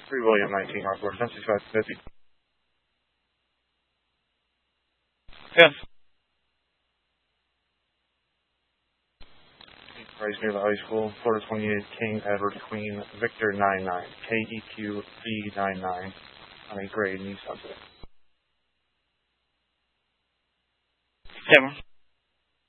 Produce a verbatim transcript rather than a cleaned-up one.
three William nineteen Hardcore, ten sixty-five fifty. Yes. Price near the high school, Florida twenty-eight, King Edward Queen, Victor nine nine, K E Q V nine nine, on a gray Nissan. Seven.